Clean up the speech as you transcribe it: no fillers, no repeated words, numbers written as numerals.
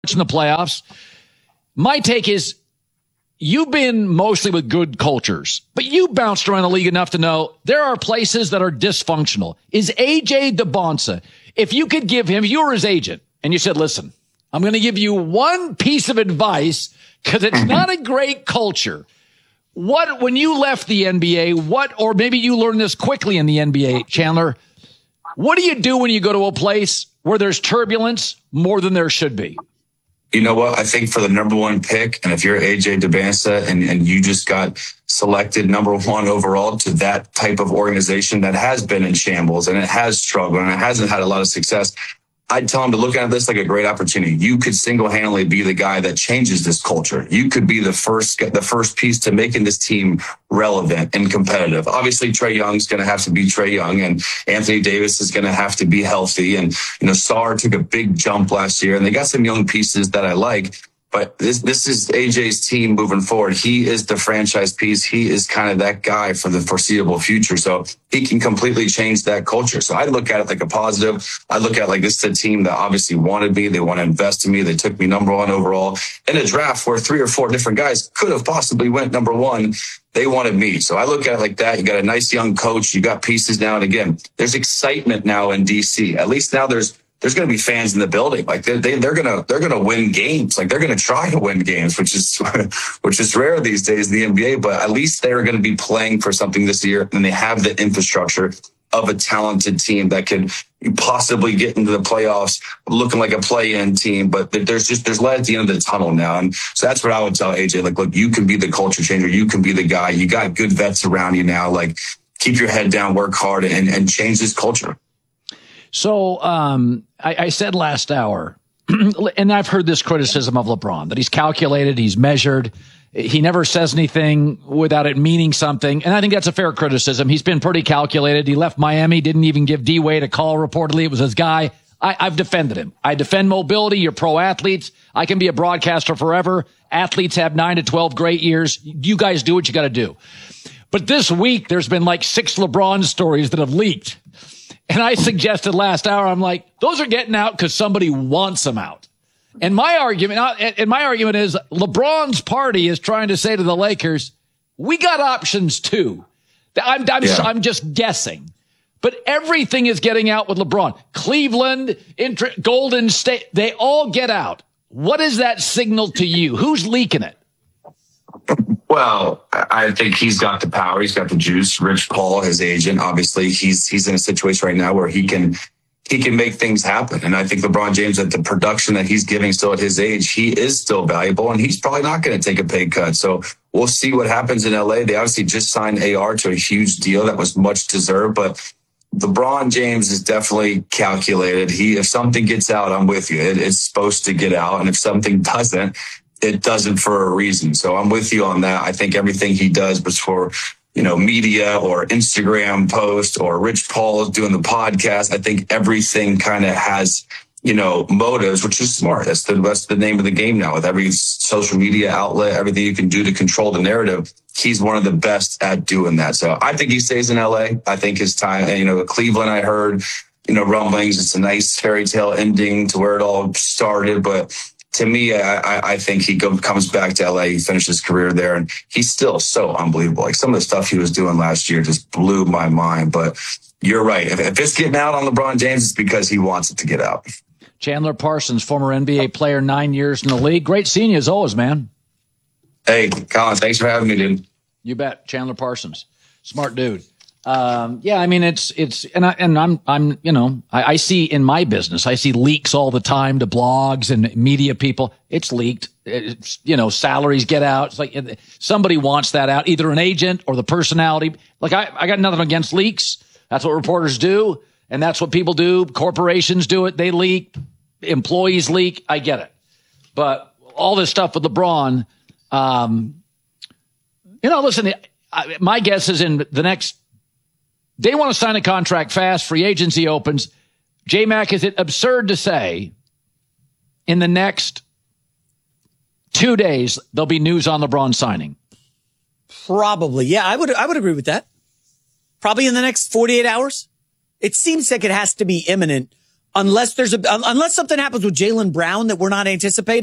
in the playoffs. My take is you've been mostly with good cultures, but you bounced around the league enough to know there are places that are dysfunctional. Is AJ Dybonsa, if you could give him, if you were his agent and you said, listen, I'm going to give you one piece of advice because it's not a great culture. When you left the NBA, or maybe you learned this quickly in the NBA, Chandler, what do you do when you go to a place where there's turbulence more than there should be? You know what? I think for the number one pick, and if you're AJ Dybonsa and you just got selected number one overall to that type of organization that has been in shambles and it has struggled and it hasn't had a lot of success, I'd tell him to look at this like a great opportunity. You could single-handedly be the guy that changes this culture. You could be the first piece to making this team relevant and competitive. Obviously, Trae Young's going to have to be Trae Young, and Anthony Davis is going to have to be healthy. And, Sarr took a big jump last year, and they got some young pieces that I like. But this is AJ's team moving forward. He is the franchise piece. He is kind of that guy for the foreseeable future. So he can completely change that culture. So I look at it like a positive. I look at it like this is a team that obviously wanted me. They want to invest in me. They took me number one overall in a draft where 3 or 4 different guys could have possibly went number one. They wanted me. So I look at it like that. You got a nice young coach. You got pieces now. And again, there's excitement now in DC. At least now there's going to be fans in the building. Like they're going to win games. Like they're going to try to win games, which is rare these days in the NBA, but at least they're going to be playing for something this year. And they have the infrastructure of a talented team that could possibly get into the playoffs looking like a play-in team. But there's light at the end of the tunnel now. And so that's what I would tell AJ. Like, look, you can be the culture changer. You can be the guy. You got good vets around you now. Like, keep your head down, work hard, and change this culture. So I said last hour, and I've heard this criticism of LeBron, that he's calculated, he's measured, he never says anything without it meaning something. And I think that's a fair criticism. He's been pretty calculated. He left Miami, didn't even give D-Wade a call, reportedly. It was his guy. I've defended him. I defend mobility. You're pro athletes. I can be a broadcaster forever. Athletes have 9 to 12 great years. You guys do what you got to do. But this week, there's been like 6 LeBron stories that have leaked. And I suggested last hour, I'm like, those are getting out because somebody wants them out. And my argument is LeBron's party is trying to say to the Lakers, we got options too. I'm just guessing. But everything is getting out with LeBron. Cleveland, Golden State, they all get out. What is that signal to you? Who's leaking it? Well, I think he's got the power. He's got the juice. Rich Paul, his agent, obviously he's in a situation right now where he can make things happen. And I think LeBron James, at the production that he's giving still at his age, he is still valuable, and he's probably not going to take a pay cut. So we'll see what happens in LA. They obviously just signed AR to a huge deal that was much deserved, but LeBron James is definitely calculated. If something gets out, I'm with you. It's supposed to get out. And if something doesn't, it doesn't for a reason. So I'm with you on that. I think everything he does was for, media or Instagram post or Rich Paul is doing the podcast. I think everything kind of has, motives, which is smart. That's the name of the game now with every social media outlet, everything you can do to control the narrative. He's one of the best at doing that. So I think he stays in LA. I think his time, Cleveland, I heard, rumblings. It's a nice fairy tale ending to where it all started. But to me, I think he comes back to LA, he finishes his career there, and he's still so unbelievable. Like some of the stuff he was doing last year just blew my mind. But you're right. If it's getting out on LeBron James, it's because he wants it to get out. Chandler Parsons, former NBA player, 9 years in the league. Great seeing you as always, man. Hey, Colin, thanks for having me, dude. You bet. Chandler Parsons. Smart dude. I see in my business, I see leaks all the time to blogs and media people. It's leaked. It's, salaries get out. It's like somebody wants that out, either an agent or the personality. Like I got nothing against leaks. That's what reporters do. And that's what people do. Corporations do it. They leak. Employees leak. I get it. But all this stuff with LeBron, listen, my guess is in the next, they want to sign a contract fast. Free agency opens. J-Mac, is it absurd to say in the next 2 days, there'll be news on LeBron signing? Probably. Yeah, I would agree with that. Probably in the next 48 hours. It seems like it has to be imminent unless something happens with Jaylen Brown that we're not anticipating.